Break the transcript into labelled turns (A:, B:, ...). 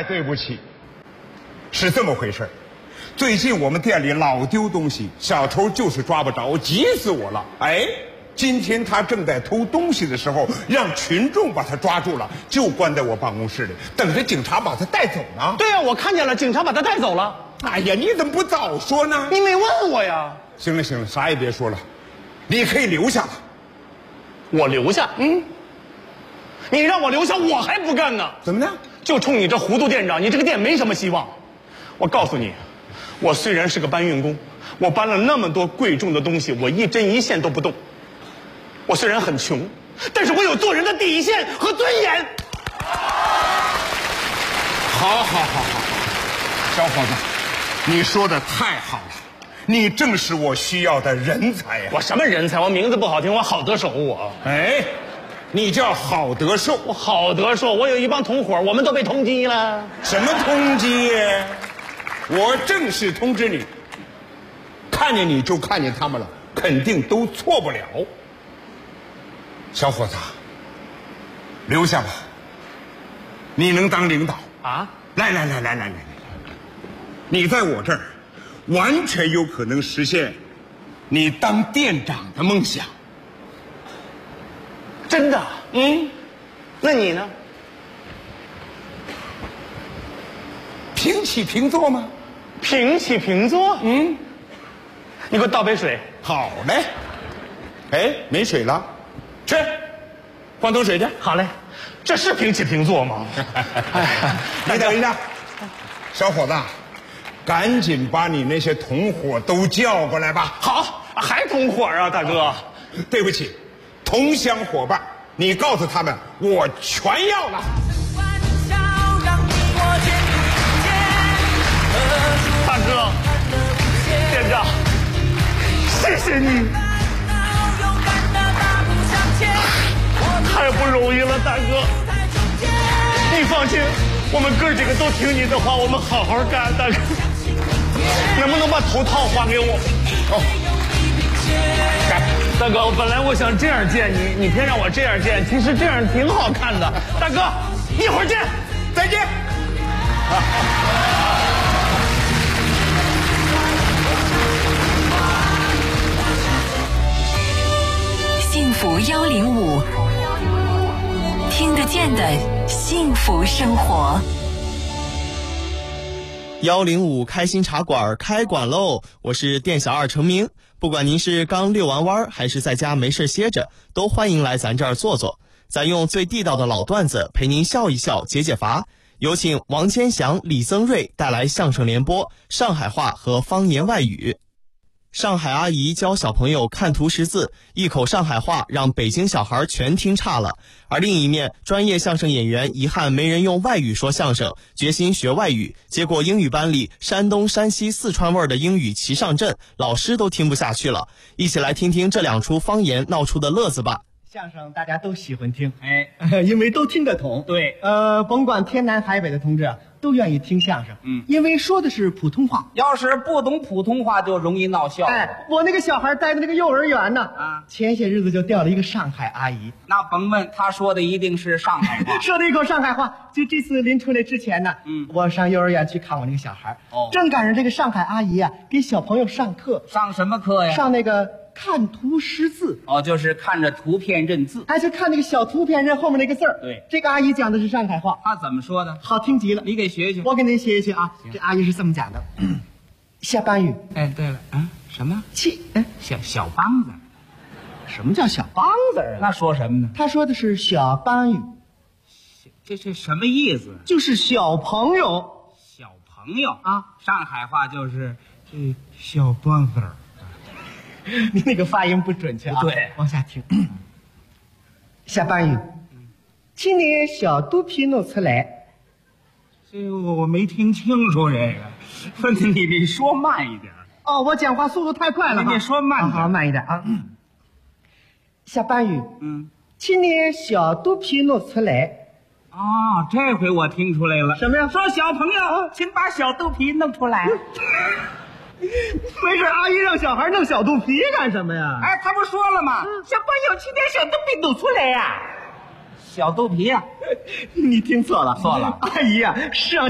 A: 在对不起。是这么回事，最近我们店里老丢东西，小偷就是抓不着，急死我了。哎，今天他正在偷东西的时候，让群众把他抓住了，就关在我办公室里，等着警察把他带走呢。
B: 对呀，我看见了，警察把他带走了。
A: 哎呀，你怎么不早说呢？
B: 你没问我呀。
A: 行了行了，啥也别说了，你可以留下了。
B: 我留下？你让我留下，我还不干呢。
A: 怎么呢？
B: 就冲你这糊涂店长，你这个店没什么希望。我告诉你，我虽然是个搬运工，我搬了那么多贵重的东西，我一针一线都不动。我虽然很穷，但是我有做人的底线和尊严。
A: 好，小伙子，你说的太好了，你正是我需要的人才呀！
B: 我什么人才？我名字不好听，我好得手我。
A: 哎，你叫好得寿。
B: 我好得寿，我有一帮同伙，我们都被通缉了。
A: 什么通缉？我正式通知你，看见你就看见他们了，肯定都错不了。小伙子，留下吧，你能当领导
B: 啊！
A: 来，你在我这儿完全有可能实现你当店长的梦想。
B: 真的？那你呢？
A: 平起平坐吗？
B: 平起平坐？你给我倒杯水。
A: 好嘞。哎，没水了，去换桶水去。
B: 好嘞，这是平起平坐吗？
A: 你等一下，小伙子，赶紧把你那些同伙都叫过来吧。
B: 好，还同伙啊，大哥。
A: 对不起，同乡伙伴，你告诉他们我全要了。
B: 大哥，店长，谢谢你，太不容易了，大哥。你放心，我们哥几个都听你的话，我们好好干，大哥。能不能把头套还给我？大哥，本来我想这样见你，你偏让我这样见，其实这样挺好看的。大哥，一会儿见，
A: 再见。
C: 幸福105，听得见的幸福生活。
D: 105开心茶馆开馆喽！我是店小二程明。不管您是刚遛完弯还是在家没事歇着，都欢迎来咱这儿坐坐。咱用最地道的老段子陪您笑一笑解解乏。有请王千祥、李增瑞带来相声联播，上海话和方言外语。上海阿姨教小朋友看图识字，一口上海话让北京小孩全听差了。而另一面，专业相声演员遗憾没人用外语说相声，决心学外语，结果英语班里山东、山西、四川味的英语齐上阵，老师都听不下去了。一起来听听这两出方言闹出的乐子吧。
E: 相声大家都喜欢听，因为都听得懂。
F: 对，
E: 甭管天南海北的同志都愿意听相声，因为说的是普通话。
F: 要是不懂普通话，就容易闹笑话。
E: 我那个小孩待的那个幼儿园呢，前些日子就调了一个上海阿姨。
F: 那甭问，他说的一定是上海话，
E: 说的一口上海话。就这次临出来之前呢，我上幼儿园去看我那个小孩，正赶上这个上海阿姨啊给小朋友上课。
F: 上什么课呀？
E: 上那个看图识字。
F: 就是看着图片认字，
E: 还是看那个小图片认后面那个字儿。
F: 对，
E: 这个阿姨讲的是上海话。
F: 她怎么说的？
E: 好听极了，
F: 你给学学。
E: 我给您学一学啊。这阿姨是这么讲的：下班雨。
F: 对了，什么？小梆子。
E: 什么叫小梆子啊？
F: 那说什么呢？
E: 他说的是小班语。
F: 这是什么意思？
E: 就是小朋友。
F: 小朋友啊，上海话就是这小梆子儿。
E: 你那个发音不准确啊！
F: 对，
E: 往下听。下班雨，今年小肚皮弄出来。
F: 这个我没听清楚这个，你说慢一点。
E: 我讲话速度太快了。
F: 你说慢点。
E: 好，慢一点啊。下班雨，今年小肚皮弄出来。
F: 这回我听出来了。
E: 什么呀？
F: 说小朋友，请把小肚皮弄出来。
E: 没事，阿姨让小孩弄小肚皮干什么呀？
F: 他不说了吗？小朋友，请把小肚皮弄出来呀。小肚皮呀，
E: 你听错了，
F: 错了。
E: 阿姨呀，是让